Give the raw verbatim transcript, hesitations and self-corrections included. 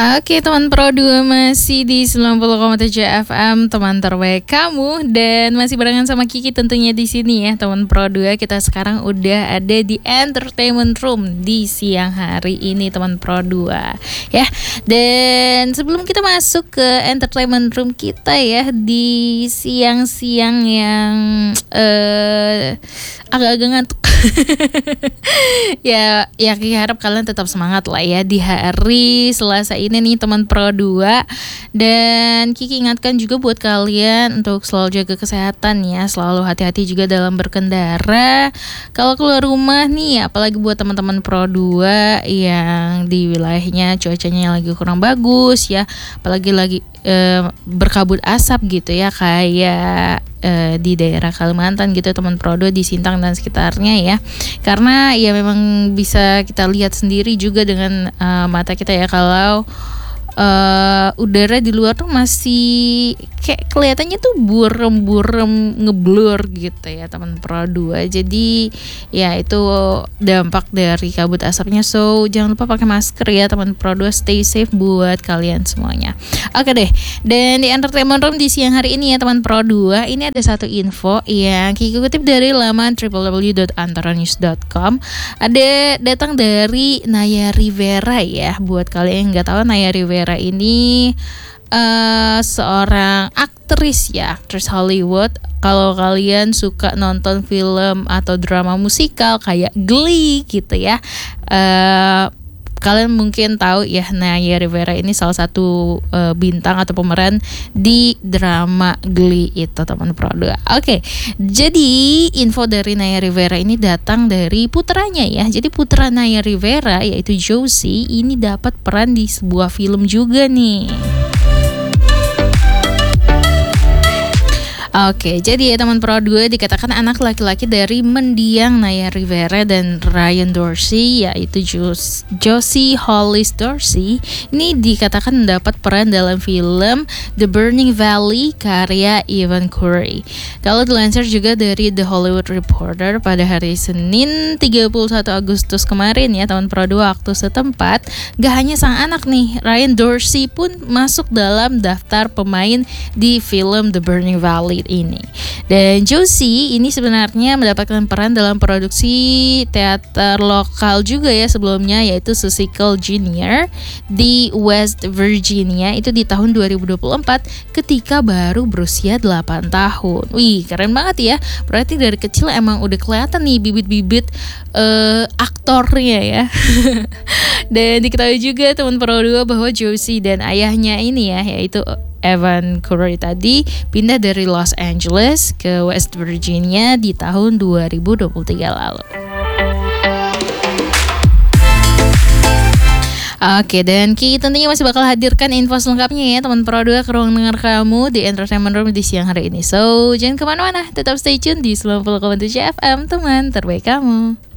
Oke teman Pro dua masih di sembilan puluh koma tujuh F M, teman terbaik kamu, dan masih barengan sama Kiki tentunya di sini ya teman Pro dua. Kita sekarang udah ada di Entertainment Room di siang hari ini teman Pro dua ya. Dan sebelum kita masuk ke Entertainment Room kita ya di siang-siang yang eh agak-agak ngantuk. ya, ya Kiki harap kalian tetap semangat lah ya di hari Selasa ini nih teman Pro dua. Dan Kiki ingatkan juga buat kalian untuk selalu jaga kesehatan ya, selalu hati-hati juga dalam berkendara. Kalau keluar rumah nih, apalagi buat teman-teman Pro dua yang di wilayahnya cuacanya lagi kurang bagus ya, apalagi lagi e, berkabut asap gitu ya, kayak e, di daerah Kalimantan gitu teman Pro dua, di Sintang dan sekitarnya ya. Karena ya memang bisa kita lihat sendiri juga dengan uh, mata kita ya, kalau uh, udara di luar tuh masih kayak kelihatannya tuh burem-burem ngeblur gitu ya teman Pro dua. Jadi ya itu dampak dari kabut asapnya. So jangan lupa pakai masker ya teman Pro dua, stay safe buat kalian semuanya. Oke deh. Dan di Entertainment Room di siang hari ini ya teman Pro dua, ini ada satu info yang Kiki kutip dari laman w w w dot antara news dot com. Ada datang dari Naya Rivera ya. Buat kalian yang nggak tahu, Naya Rivera ini Uh, seorang aktris ya, aktris Hollywood. Kalau kalian suka nonton film atau drama musikal kayak Glee gitu ya, uh, kalian mungkin tahu ya Naya Rivera ini salah satu uh, bintang atau pemeran di drama Glee itu teman Pro dua. Oke, jadi info dari Naya Rivera ini datang dari putranya ya. Jadi putra Naya Rivera yaitu Josie ini dapat peran di sebuah film juga nih. Oke, jadi ya teman Pro dua, dikatakan anak laki-laki dari mendiang Naya Rivera dan Ryan Dorsey yaitu Jos- Josie Hollis Dorsey ini dikatakan mendapat peran dalam film The Burning Valley karya Evan Curry. Kalau dilansir juga dari The Hollywood Reporter pada hari Senin tiga puluh satu Agustus kemarin ya teman Pro dua waktu setempat, gak hanya sang anak nih, Ryan Dorsey pun masuk dalam daftar pemain di film The Burning Valley ini. Dan Josie ini sebenarnya mendapatkan peran dalam produksi teater lokal juga ya sebelumnya, yaitu Seussical Junior di West Virginia itu di tahun dua ribu dua puluh empat ketika baru berusia delapan tahun. Wih, keren banget ya. Berarti dari kecil emang udah kelihatan nih bibit-bibit uh, aktornya ya. Dan diketahui juga teman Pro dua bahwa Josie dan ayahnya ini ya, yaitu Evan Curry tadi pindah dari Los Angeles ke West Virginia di tahun dua ribu dua puluh tiga lalu. Oke, dan Ki tentunya masih bakal hadirkan info selengkapnya ya teman Pro dua ke ruang dengar kamu di Entertainment Room di siang hari ini. So jangan kemana-mana, tetap stay tune di sembilan puluh koma tujuh F M, teman terbaik kamu.